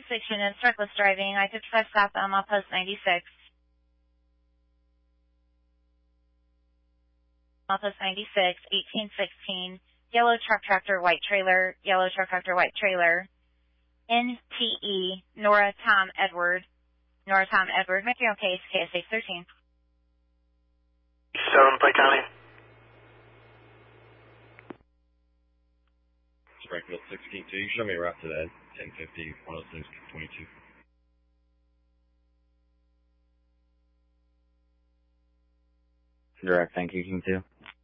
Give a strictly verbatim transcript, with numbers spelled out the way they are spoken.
six units, reckless driving, I fifty-five southbound, mile post ninety-six. Mile post ninety-six, eighteen sixteen, yellow truck tractor, white trailer, yellow truck tractor, white trailer. N T E, Nora Tom Edward, Nora Tom Edward, make your own case, K S H thirteen. seven, Pike County. Springfield sixteen two, you show me a route to that, ten fifty, one oh six, twenty-two. Direct, thank you, King two.